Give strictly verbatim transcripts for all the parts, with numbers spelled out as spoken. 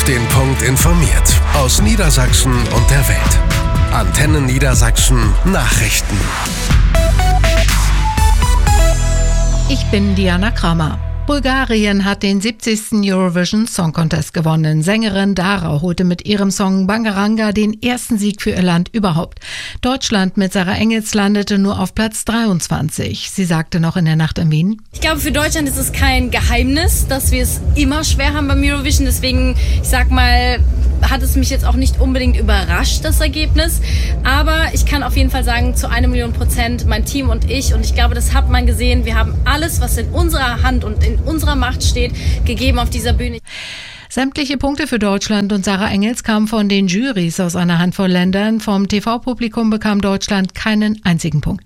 Auf den Punkt informiert. Aus Niedersachsen und der Welt. Antenne Niedersachsen Nachrichten. Ich bin Diana Kramer. Bulgarien hat den siebzigsten Eurovision Song Contest gewonnen. Sängerin Dara holte mit ihrem Song Bangaranga den ersten Sieg für ihr Land überhaupt. Deutschland mit Sarah Engels landete nur auf Platz dreiundzwanzig. Sie sagte noch in der Nacht in Wien: Ich glaube, für Deutschland ist es kein Geheimnis, dass wir es immer schwer haben beim Eurovision. Deswegen, ich sag mal, hat es mich jetzt auch nicht unbedingt überrascht, das Ergebnis. Aber ich kann auf jeden Fall sagen, zu einer Million Prozent mein Team und ich. Und ich glaube, das hat man gesehen. Wir haben alles, was in unserer Hand und in unserer Macht steht, gegeben auf dieser Bühne. Sämtliche Punkte für Deutschland und Sarah Engels kamen von den Jurys aus einer Handvoll Ländern. Vom T V-Publikum bekam Deutschland keinen einzigen Punkt.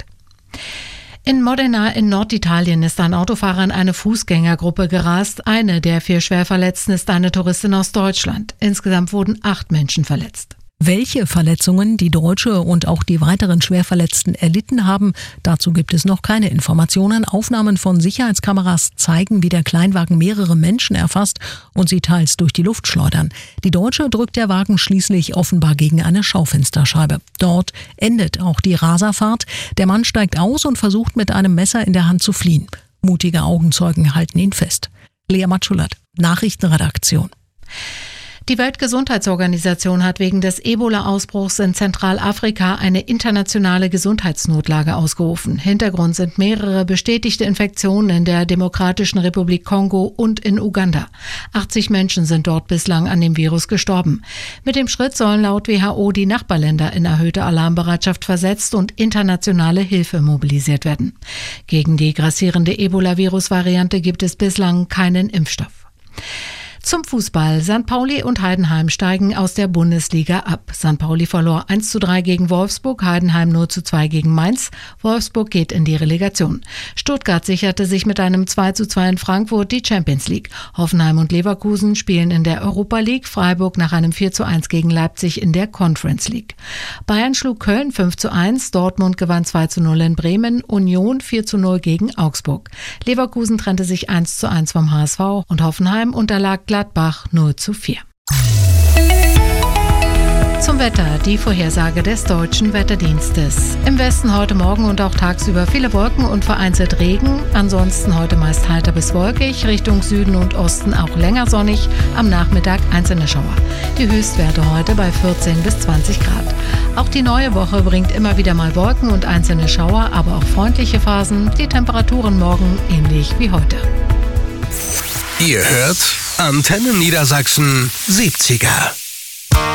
In Modena in Norditalien ist ein Autofahrer in eine Fußgängergruppe gerast. Eine der vier Schwerverletzten ist eine Touristin aus Deutschland. Insgesamt wurden acht Menschen verletzt. Welche Verletzungen die Deutsche und auch die weiteren Schwerverletzten erlitten haben, dazu gibt es noch keine Informationen. Aufnahmen von Sicherheitskameras zeigen, wie der Kleinwagen mehrere Menschen erfasst und sie teils durch die Luft schleudern. Die Deutsche drückt der Wagen schließlich offenbar gegen eine Schaufensterscheibe. Dort endet auch die Raserfahrt. Der Mann steigt aus und versucht mit einem Messer in der Hand zu fliehen. Mutige Augenzeugen halten ihn fest. Lea Matschulat, Nachrichtenredaktion. Die Weltgesundheitsorganisation hat wegen des Ebola-Ausbruchs in Zentralafrika eine internationale Gesundheitsnotlage ausgerufen. Hintergrund sind mehrere bestätigte Infektionen in der Demokratischen Republik Kongo und in Uganda. achtzig Menschen sind dort bislang an dem Virus gestorben. Mit dem Schritt sollen laut W H O die Nachbarländer in erhöhte Alarmbereitschaft versetzt und internationale Hilfe mobilisiert werden. Gegen die grassierende Ebola-Virus-Variante gibt es bislang keinen Impfstoff. Zum Fußball. Sankt Pauli und Heidenheim steigen aus der Bundesliga ab. Sankt Pauli verlor eins zu drei gegen Wolfsburg, Heidenheim null zu zwei gegen Mainz. Wolfsburg geht in die Relegation. Stuttgart sicherte sich mit einem zwei zu zwei in Frankfurt die Champions League. Hoffenheim und Leverkusen spielen in der Europa League. Freiburg nach einem vier zu eins gegen Leipzig in der Conference League. Bayern schlug Köln fünf zu eins. Dortmund gewann zwei zu null in Bremen. Union vier zu null gegen Augsburg. Leverkusen trennte sich eins zu eins vom H S V und Hoffenheim unterlag Gladbach null zu vier. Zum Wetter, die Vorhersage des Deutschen Wetterdienstes. Im Westen heute Morgen und auch tagsüber viele Wolken und vereinzelt Regen. Ansonsten heute meist heiter bis wolkig, Richtung Süden und Osten auch länger sonnig, am Nachmittag einzelne Schauer. Die Höchstwerte heute bei vierzehn bis zwanzig Grad. Auch die neue Woche bringt immer wieder mal Wolken und einzelne Schauer, aber auch freundliche Phasen. Die Temperaturen morgen ähnlich wie heute. Ihr hört Antenne Niedersachsen siebziger.